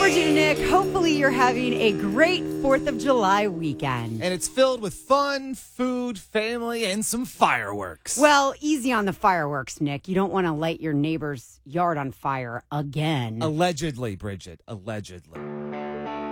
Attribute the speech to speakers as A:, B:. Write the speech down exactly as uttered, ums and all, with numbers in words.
A: Bridget and Nick, hopefully you're having a great fourth of July weekend.
B: And it's filled with fun, food, family, and some fireworks.
A: Well, easy on the fireworks, Nick. You don't want to light your neighbor's yard on fire again.
B: Allegedly, Bridget. Allegedly.